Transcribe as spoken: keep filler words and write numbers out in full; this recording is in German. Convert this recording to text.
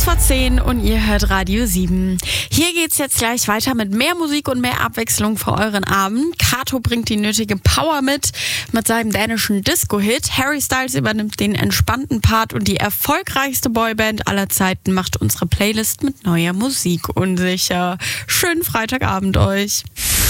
Kurz vor zehn und ihr hört Radio sieben. Hier geht's jetzt gleich weiter mit mehr Musik und mehr Abwechslung für euren Abend. Kato bringt die nötige Power mit mit seinem dänischen Disco-Hit. Harry Styles übernimmt den entspannten Part und die erfolgreichste Boyband aller Zeiten macht unsere Playlist mit neuer Musik unsicher. Schönen Freitagabend euch.